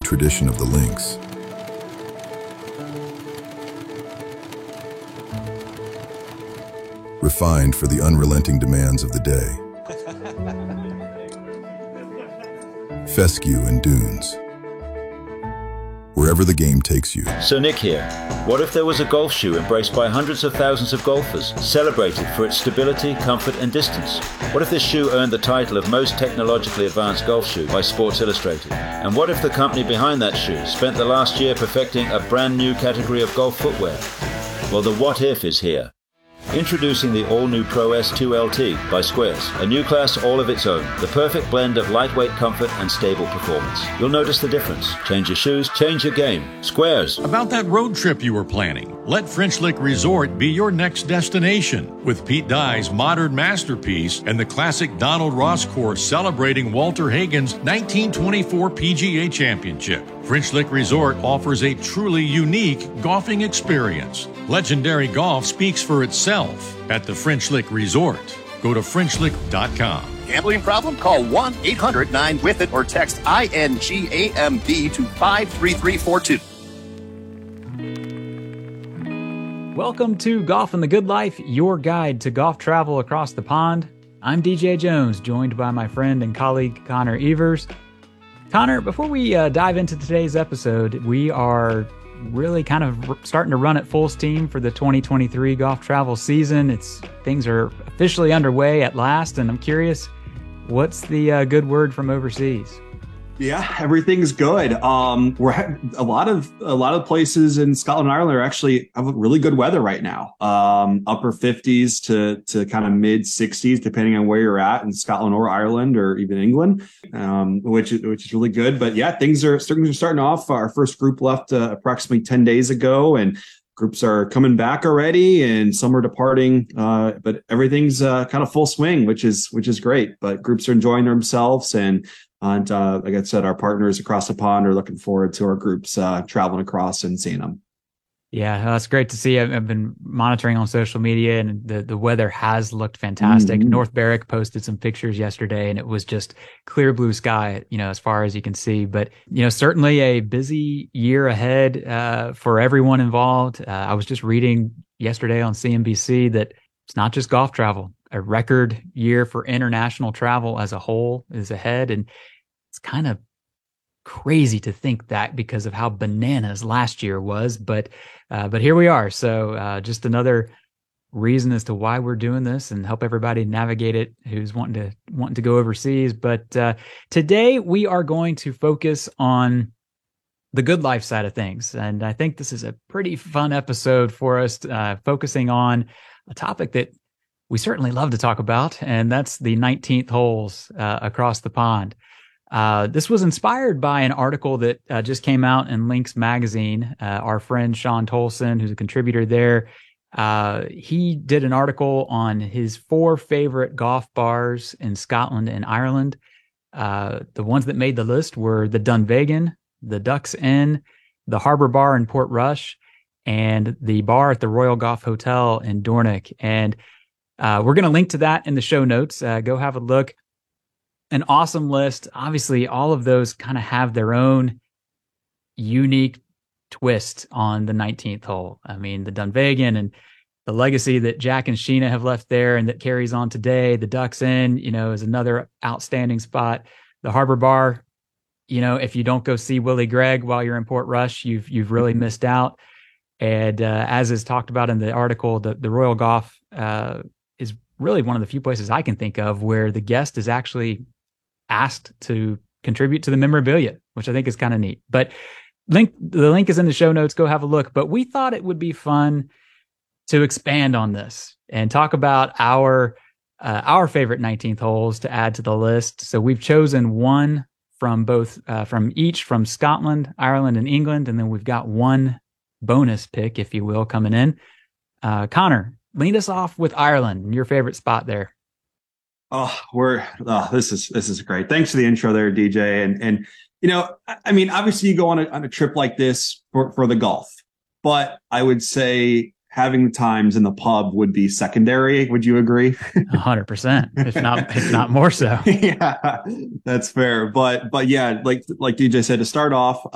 tradition of the links. Refined for the unrelenting demands of the day. Fescue and dunes. Wherever the game takes you. So Nick here. What if there was a golf shoe embraced by hundreds of thousands of golfers, celebrated for its stability, comfort and distance? What if this shoe earned the title of most technologically advanced golf shoe by Sports Illustrated? And what if the company behind that shoe spent the last year perfecting a brand new category of golf footwear? Well, the what if is here. Introducing the all-new Pro S2 LT by Squares, a new class all of its own, the perfect blend of lightweight comfort and stable performance. You'll notice the difference. Change your shoes, change your game. Squares. About that road trip you were planning, let French Lick Resort be your next destination. With Pete Dye's modern masterpiece and the classic Donald Ross course celebrating Walter Hagen's 1924 PGA Championship, French Lick Resort offers a truly unique golfing experience. Legendary golf speaks for itself at the French Lick Resort. Go to FrenchLick.com. Gambling problem? Call 1-800-9-WITH-IT or text INGAMB to 53342. Welcome to Golf and the Good Life, your guide to golf travel across the pond. I'm DJ Jones, joined by my friend and colleague Connor Evers. Connor, before we dive into today's episode, we are really kind of starting to run at full steam for the 2023 golf travel season. Things are officially underway at last, and I'm curious, what's the good word from overseas? Yeah, everything's good. We're a lot of places in Scotland and Ireland are actually have really good weather right now. Upper 50s to kind of mid 60s, depending on where you're at in Scotland or Ireland or even England, which is really good. But yeah, things are starting off. Our first group left approximately 10 days ago, and groups are coming back already, and some are departing. But everything's kind of full swing, which is great. But groups are enjoying themselves, and like I said, our partners across the pond are looking forward to our groups traveling across and seeing them. Yeah, that's great to see. I've been monitoring on social media, and the weather has looked fantastic. Mm-hmm. North Berwick posted some pictures yesterday, and it was just clear blue sky, as far as you can see. But, certainly a busy year ahead for everyone involved. I was just reading yesterday on CNBC that it's not just golf travel. A record year for international travel as a whole is ahead. And it's kind of crazy to think that because of how bananas last year was. But here we are. So just another reason as to why we're doing this and help everybody navigate it who's wanting to go overseas. But today we are going to focus on the good life side of things. And I think this is a pretty fun episode for us, focusing on a topic that we certainly love to talk about, and that's the 19th holes across the pond. This was inspired by an article that just came out in Links magazine. Our friend Sean Tolson, who's a contributor there, he did an article on his 4 favorite golf bars in Scotland and Ireland. The ones that made the list were the Dunvegan, the Ducks Inn, the Harbour Bar in Portrush, and the bar at the Royal Golf Hotel in Dornoch. And we're going to link to that in the show notes. Go have a look. An awesome list. Obviously, all of those kind of have their own unique twist on the 19th hole. I mean, the Dunvegan and the legacy that Jack and Sheena have left there and that carries on today. The Ducks Inn, is another outstanding spot. The Harbour Bar, if you don't go see Willie Gregg while you're in Portrush, you've really missed out. And as is talked about in the article, the Royal Golf is really one of the few places I can think of where the guest is actually asked to contribute to the memorabilia, which I think is kind of neat. But the link is in the show notes. Go have a look. But we thought it would be fun to expand on this and talk about our favorite 19th holes to add to the list. So we've chosen one from from Scotland, Ireland, and England, and then we've got one bonus pick, if you will, coming in. Connor, lead us off with Ireland and your favorite spot there. This is great. Thanks for the intro there, DJ. And obviously you go on a trip like this for the golf, but I would say having the times in the pub would be secondary. Would you agree? 100%, if not more so. Yeah, that's fair. But yeah, like DJ said, to start off,